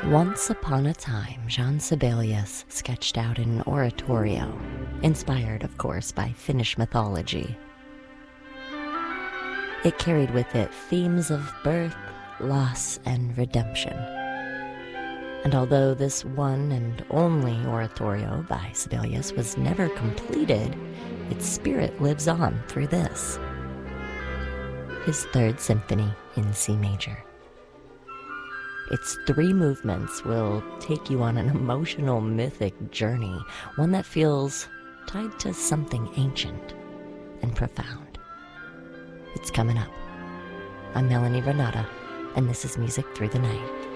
Once upon a time, Jean Sibelius sketched out an oratorio, inspired, of course, by Finnish mythology. It carried with it themes of birth, loss, and redemption. And although this one and only oratorio by Sibelius was never completed, its spirit lives on through this, his Third Symphony in C major. Its 3 movements will take you on an emotional, mythic journey, one that feels tied to something ancient and profound. It's coming up. I'm Melanie Renata, and this is Music Through the Night.